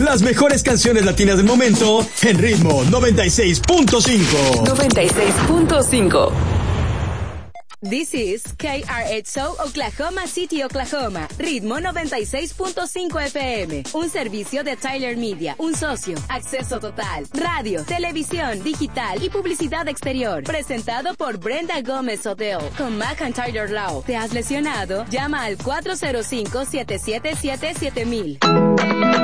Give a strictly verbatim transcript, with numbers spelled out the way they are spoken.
las mejores canciones latinas del momento en Ritmo noventa y seis punto cinco. noventa y seis punto cinco. This is K R H O Oklahoma City, Oklahoma. Ritmo noventa y seis punto cinco F M. Un servicio de Tyler Media. Un socio. Acceso total. Radio, televisión, digital y publicidad exterior. Presentado por Brenda Gómez Hotel. Con McIntyre Law. ¿Te has lesionado? Llama al cuatro cero cinco, siete siete siete, siete mil.